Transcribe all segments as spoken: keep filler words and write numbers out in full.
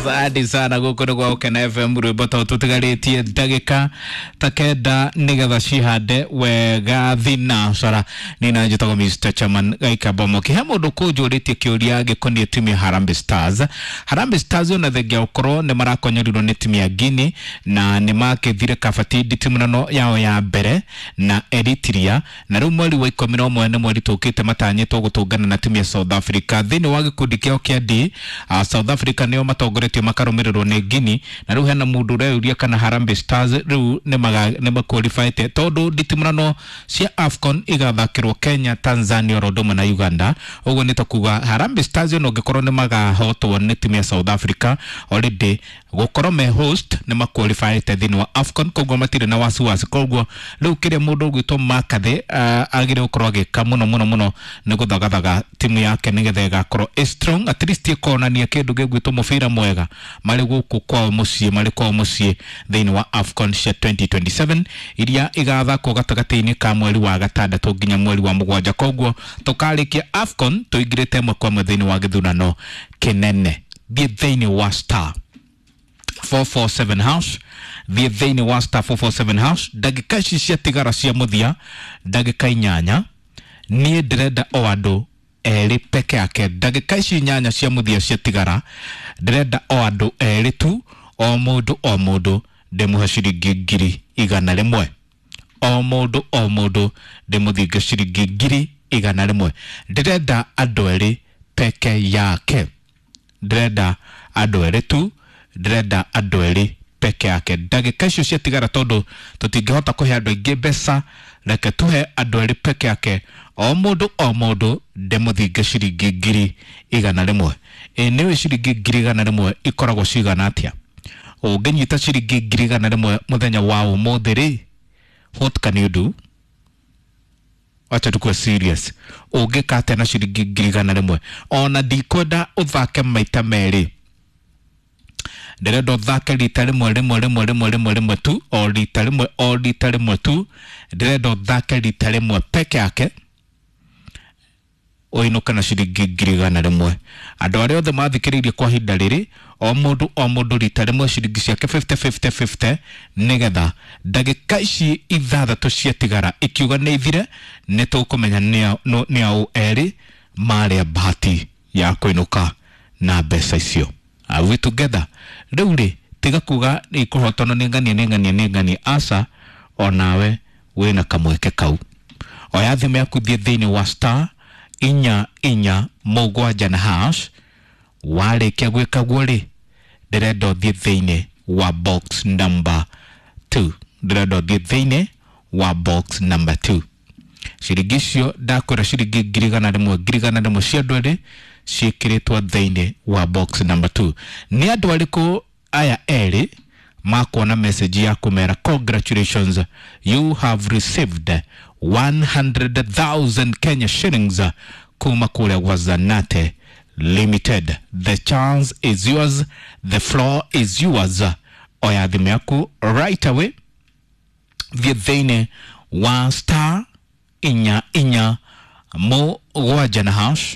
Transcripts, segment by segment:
Asante sana gukuru kwa Ukena F M rwimbo tutugaritie ndagika takenda nigetha cihande wega thinacara nina njitagwo Mister Chairman Gaika Bomoki he mundu kunjuritie kiuria gikonie timu ya Harambee Stars. Harambee Stars ona thengia ukoro ni marakonyorirwo ni timu ya Guinea na ni makithire kabatidi timu nano yao ya mbere na Eritrea na riu mweri wa ikumi na umwe ni mweri tukite matanyitwo gutungana na timu ya South Africa thini wa gikundi kiao kia D. Uh, South Africa nio matongoretio makarumirirwo ni Guinea na riu hena mundu reuria kana Harambee Stars riu ni maga ni maqualified tondu nditimurano cia AFCON igathakirwo Kenya, Tanzania, Rwanda na Uganda. Uguo ni takuga Harambee Stars no gikorwo ni magahotwo ni timu ya South Africa already gukorwo me host ni maqualified thini wa AFCON koguo matire na wasiwasi koguo riu kire mundu gwitwo makathe uh, agire gukorwo agika muno muno muno ni guthagathaga timu yake nigetha igakorwo strong at least ikonania kindu gigwitwo mubira mwega mari guku kwa mucie mari kwa mucie thini wa AFCON twenty twenty-seven iria igathakwo gatagati-ini ka mweri wa gatandatu nginya mweri wa mugwanja koguo tukarikia AFCON tuigirite mwe kwa mwe thini wa githurano kinene thie thini wa star four four seven house thie thini wa star four four seven house dagika ici cia tigara cia muthia dagika inyanya nie ndirenda o andu eri peke yake dagika ici inyanya cia muthia cia tigara ndirenda o andu eri tu o mundu o mundu ndimuhe ciringi ngiri igana rimwe o mundu o mundu ndimuthinge ciringi ngiri igana rimwe ndirenda andu eri peke yake ndirenda andu eri tu ndirenda andu eri peke yake dagika icio cia tigara tondu tutingihota kuhe andu aingi mbeca reke tuhe andu eri peke yake o mundu o mundu ndimuthinge ciringi ngiri igana rimwe e niwe ciringi ngiri igana rimwe ikoragwo cigana atia unginyita ciringi ngiri igana rimwe muthenya wa umuthi ri what can you do acha tukue serious ungikate na ciringi ngiri igana rimwe ona ndikwenda uthake maita meri ndirenda uthake rita rimwe rimwe rimwe rimwe rimwe rimwe tu o rita rimwe o rita rimwe tu ndirenda uthake rita rimwe peke yake oinuka na ciringi ngiri igana rimwe andu aria othe mathikiririe kwa hinda riri o mundu o mundu rita rimwe ciringi ciake fifty fifty fifty nigetha dagika ici ithathatu cia tigara ikiuga ni ithire ni tukumenya ni au eri maria bahati ya kuinuka na mbeca icio. Are we together? Riu ri tiga kuga ni kuhotana ni ngania ni ngania ni ngania asa onawe wina kamweke kau oya thime yaku thie thini wa star inya inya mugwanja na hash warikia gwika gwori ndirenda thie thini wa box number two ndirenda thie thini wa box number two ciringi cio ndakwira ciringi ngiri igana rimwe ngiri igana rimwe cia andu eri cikiritwo thini wa box number two ni andu ariku aya eri makuona message ya kumera congratulations you have received one hundred thousand Kenya shillings kuma kule Wazanate Limited. The chance is yours, the floor is yours. Oya thime yaku right away thie thini wa star inya inya mugwanja na hash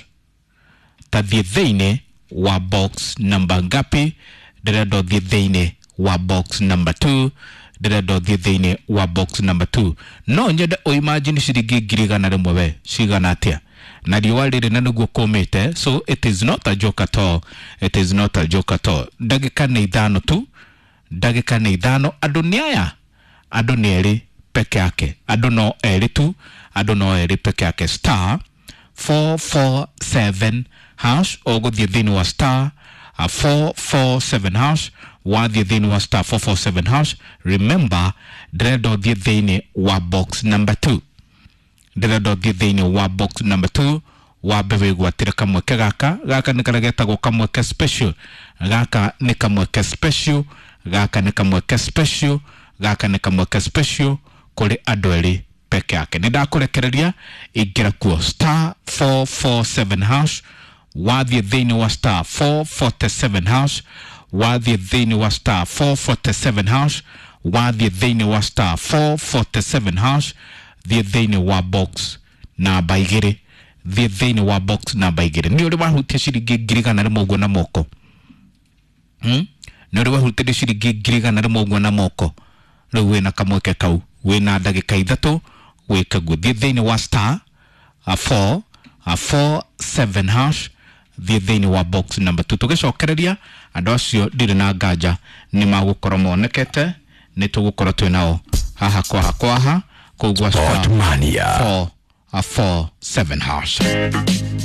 ta thie thini wa box number ngapi ndirenda thie thini wa box number two ndirenda thie thini wa box number two no nyenda o imagine ciringi ngiri igana rimwe we cigana atia na riwa riri na niguo kumite so it is not a joke at all it is not a joke at all dagika ni ithano tu dagika ni ithano andu ni aya andu ni eri peke yake andu no eri tu andu no eri peke yake star four four seven hash ogo thie thini wa star uh, four four seven hash wa thie thini wa star four four seven hash remember dredo thie thini wa box number two dredo thie thini wa box number two wa bewe gwatira kamweke gaka gaka nikaragetagwo kamweke special gaka ni kamweke special gaka ni kamweke special gaka ni kamweke special kuri andu eri peke yake ni ndakurekereria ingira kuo star four four seven hash wa thie thini wa star four four seven hash wa thie thini wa star four four seven hash wa thie thini wa star four four seven hash thie thini wa box na baigire thie thini wa box na baigire ni uri wahutia ciringi ngiri igana rimwe uguo na moko hmm? Nore wahutire ciringi ngiri igana rimwe ũguo na moko riu wina kamweke kau wina ndagika ithatu wika guthie thiini wa star four four seven hash thie thiini wa box number two tugicokereria andu acio ndire na nganja ni magukorwo monekete ni tugukorwo twinao haha kwa kwa ha kugwa star four four seven hash.